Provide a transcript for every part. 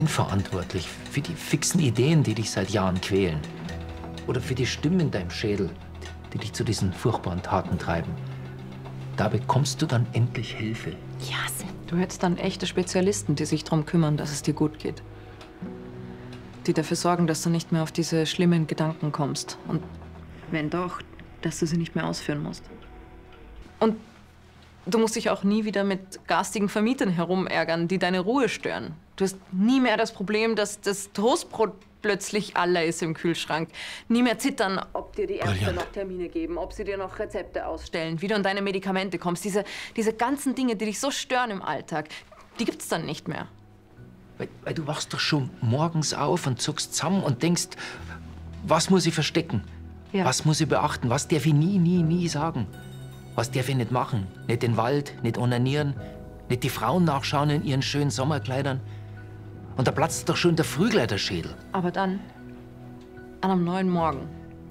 Verantwortlich für die fixen Ideen, die dich seit Jahren quälen. Oder für die Stimmen in deinem Schädel, die dich zu diesen furchtbaren Taten treiben. Da bekommst du dann endlich Hilfe. Ja, du hättest dann echte Spezialisten, die sich darum kümmern, dass es dir gut geht. Die dafür sorgen, dass du nicht mehr auf diese schlimmen Gedanken kommst. Und wenn doch, dass du sie nicht mehr ausführen musst. Und du musst dich auch nie wieder mit garstigen Vermietern herumärgern, die deine Ruhe stören. Du hast nie mehr das Problem, dass das Toastbrot plötzlich alle ist im Kühlschrank. Nie mehr zittern, ob dir die Ärzte noch Termine geben, ob sie dir noch Rezepte ausstellen, wie du an deine Medikamente kommst. Diese ganzen Dinge, die dich so stören im Alltag, die gibt's dann nicht mehr. Weil du wachst doch schon morgens auf und zuckst zusammen und denkst, was muss ich verstecken? Ja. Was muss ich beachten? Was darf ich nie sagen? Was darf ich nicht machen? Nicht den Wald, nicht onanieren, nicht die Frauen nachschauen in ihren schönen Sommerkleidern. Und da platzt doch schon der Frühgleich der Schädel. Aber dann, an einem neuen Morgen,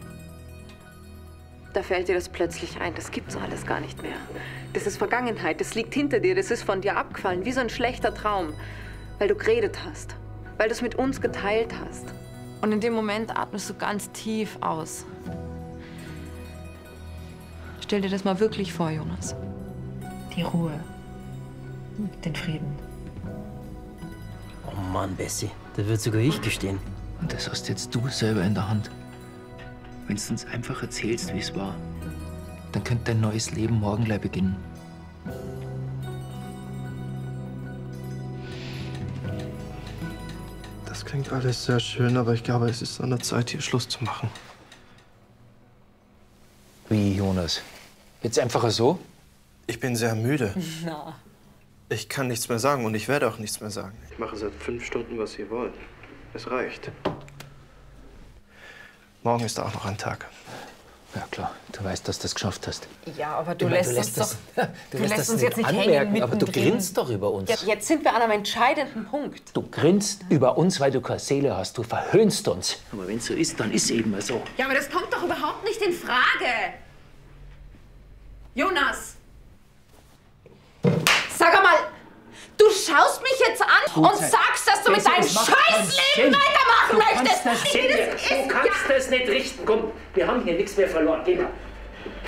da fällt dir das plötzlich ein, das gibt's alles gar nicht mehr. Das ist Vergangenheit, das liegt hinter dir, das ist von dir abgefallen, wie so ein schlechter Traum. Weil du geredet hast, weil du es mit uns geteilt hast. Und in dem Moment atmest du ganz tief aus. Stell dir das mal wirklich vor, Jonas. Die Ruhe, den Frieden. Oh Mann, Bessie, da wird sogar ich gestehen. Und das hast jetzt du selber in der Hand. Wenn du uns einfach erzählst, wie es war, dann könnte dein neues Leben morgen gleich beginnen. Das klingt alles sehr schön, aber ich glaube, es ist an der Zeit, hier Schluss zu machen. Wie, Jonas? Jetzt einfach so? Ich bin sehr müde. Na. Ich kann nichts mehr sagen und ich werde auch nichts mehr sagen. Ich mache seit 5 Stunden, was ihr wollt. Es reicht. Morgen ist auch noch ein Tag. Ja klar, du weißt, dass du das geschafft hast. Ja, aber du Ich meine, lässt uns doch... Du lässt uns das jetzt nicht anmerken, hängen aber du mittendrin. grinst doch über uns. Jetzt sind wir an einem entscheidenden Punkt. Du grinst über uns, weil du keine Seele hast. Du verhöhnst uns. Aber wenn es so ist, dann ist eben mal so. Ja, aber das kommt doch überhaupt nicht in Frage. Jonas! Sag einmal, du schaust mich jetzt an und sagst, dass du mit deinem Scheißleben weitermachen möchtest! Du kannst das nicht richten. Komm, wir haben hier nichts mehr verloren. Geh mal.